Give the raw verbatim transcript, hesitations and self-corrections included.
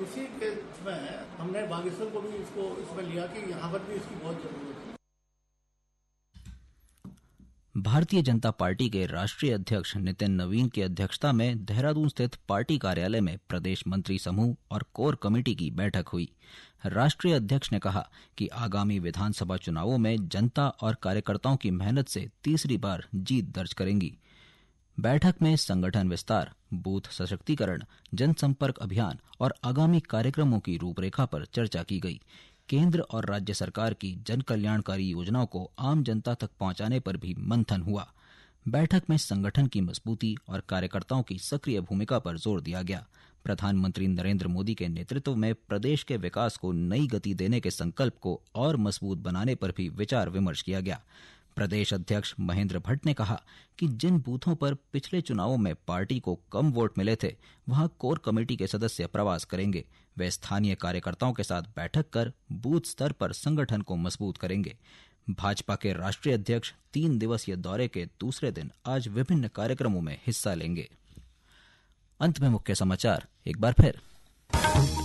इसी के में हमने बागेश्वर को भी इसको इसमें लिया कि यहाँ पर भी इसकी बहुत जरूरत है। भारतीय जनता पार्टी के राष्ट्रीय अध्यक्ष नितिन नवीन की अध्यक्षता में देहरादून स्थित पार्टी कार्यालय में प्रदेश मंत्री समूह और कोर कमेटी की बैठक हुई। राष्ट्रीय अध्यक्ष ने कहा कि आगामी विधानसभा चुनावों में जनता और कार्यकर्ताओं की मेहनत से तीसरी बार जीत दर्ज करेंगी। बैठक में संगठन विस्तार, बूथ सशक्तिकरण, जनसंपर्क अभियान और आगामी कार्यक्रमों की रूपरेखा पर चर्चा की गई। केंद्र और राज्य सरकार की जन कल्याणकारी योजनाओं को आम जनता तक पहुंचाने पर भी मंथन हुआ। बैठक में संगठन की मजबूती और कार्यकर्ताओं की सक्रिय भूमिका पर जोर दिया गया। प्रधानमंत्री नरेंद्र मोदी के नेतृत्व में प्रदेश के विकास को नई गति देने के संकल्प को और मजबूत बनाने पर भी विचार विमर्श किया गया। प्रदेश अध्यक्ष महेंद्र भट्ट ने कहा कि जिन बूथों पर पिछले चुनावों में पार्टी को कम वोट मिले थे, वहां कोर कमेटी के सदस्य प्रवास करेंगे। वे स्थानीय कार्यकर्ताओं के साथ बैठक कर बूथ स्तर पर संगठन को मजबूत करेंगे। भाजपा के राष्ट्रीय अध्यक्ष तीन दिवसीय दौरे के दूसरे दिन आज विभिन्न कार्यक्रमों में हिस्सा लेंगे। अंत में मुख्य समाचार एक बार फिर।